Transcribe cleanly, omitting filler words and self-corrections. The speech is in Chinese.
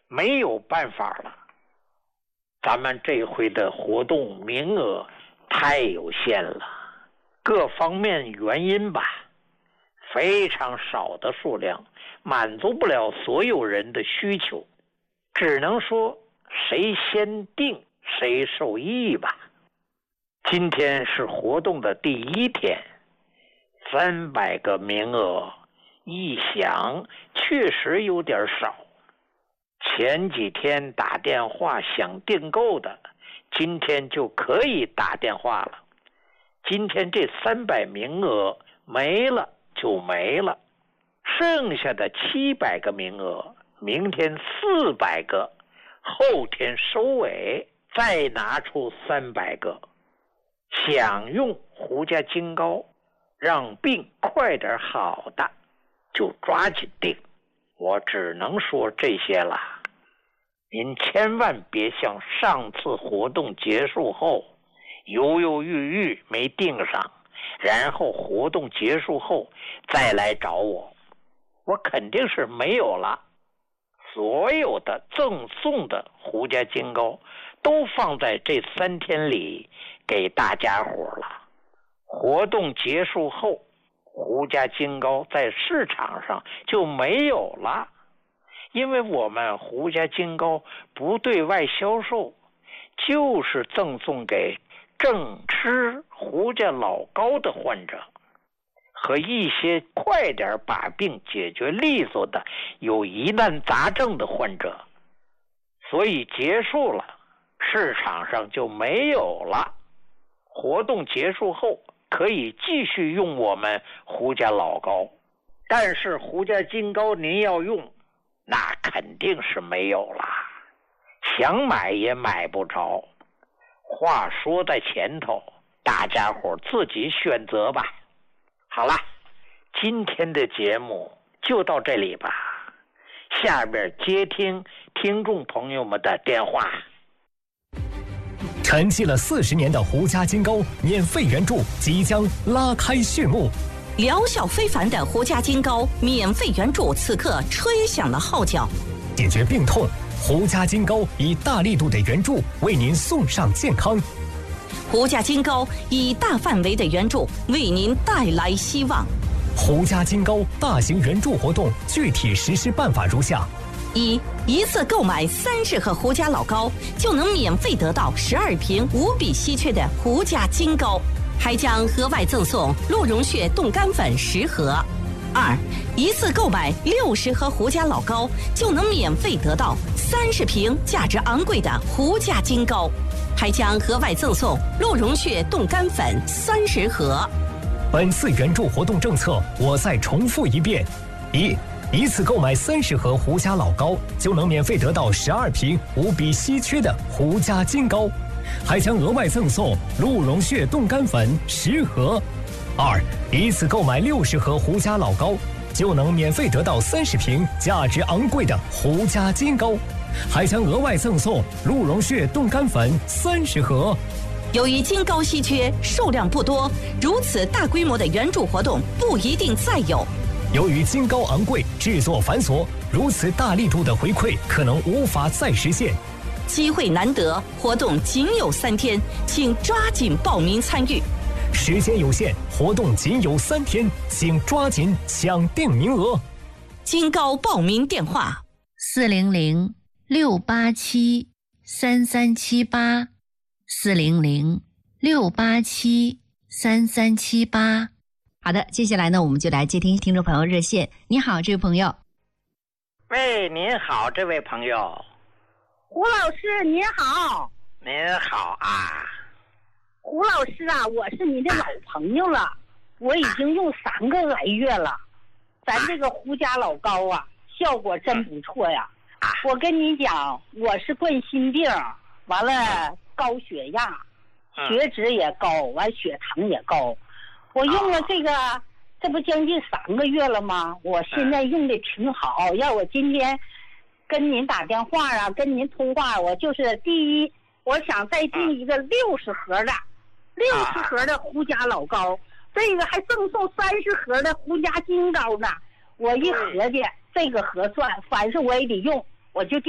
没有办法了。咱们这回的活动名额太有限了，各方面原因吧，非常少的数量满足不了所有人的需求，只能说谁先定谁受益吧。今天是活动的第一天，300个名额，一想确实有点少。前几天打电话想订购的，今天就可以打电话了。今天这300名额没了就没了，剩下的700个名额，明天400个，后天收尾再拿出300个。想用胡家金膏让病快点好的，就抓紧订。我只能说这些了，您千万别像上次活动结束后犹犹豫豫没订上，然后活动结束后再来找我，我肯定是没有了。所有的赠送的胡家金膏都放在这3天里给大家伙了。活动结束后，胡家金膏在市场上就没有了，因为我们胡家金膏不对外销售，就是赠送给正吃胡家老膏的患者和一些快点把病解决利索的有疑难杂症的患者，所以结束了，市场上就没有了。活动结束后可以继续用我们胡家老膏，但是胡家金膏您要用，那肯定是没有了，想买也买不着。话说在前头，大家伙自己选择吧。好了，今天的节目就到这里吧，下边接听听众朋友们的电话。 沉寂了40年的胡家金膏免费援助即将拉开序幕， 疗效非凡的胡家金膏免费援助此刻吹响了号角。 解决病痛，胡家金膏以大力度的援助为您送上健康。 胡家金膏以大范围的援助为您带来希望。 胡家金膏大型援助活动具体实施办法如下： 一次购买30盒胡家老膏，就能免费得到12瓶无比稀缺的胡家金膏，还将额外赠送鹿茸血冻干粉10盒。一次购买60盒胡家老膏，就能免费得到30瓶价值昂贵的胡家金膏，还将额外赠送鹿茸血冻干粉30盒。 本次援助活动政策我再重复一遍：一次购买30盒胡家老膏，就能免费得到12瓶无比稀缺的胡家金膏，还将额外赠送鹿茸血冻干粉10盒。一次购买60盒胡家老膏，就能免费得到30瓶价值昂贵的胡家金膏，还将额外赠送鹿茸血冻干粉30盒。 由于金膏稀缺，数量不多，如此大规模的援助活动不一定再有。 由于金膏昂贵，制作繁琐，如此大力度的回馈可能无法再实现。 机会难得，活动仅有3天，请抓紧报名参与。 时间有限，活动仅有3天，请抓紧抢订名额。 金膏报名电话 ：400-687-3378，400-687-3378。好的，接下来呢，我们就来接听听众朋友热线。你好，这位朋友。 喂，您好，这位朋友。 胡老师您好。 您好啊。 胡老师啊，我是你的老朋友了，我已经用3个来月了。咱这个胡家老膏啊，效果真不错呀。我跟你讲，我是冠心病，完了高血压，血脂也高，完血糖也高。我用了这不将近3个月了吗？我现在用的挺好。要我今天跟您打电话啊，跟您通话，我就是第一，我想再订一个60盒的胡家老膏，这个还赠送30盒的胡家金膏呢。我一合计，这个合算，凡是我也得用，我就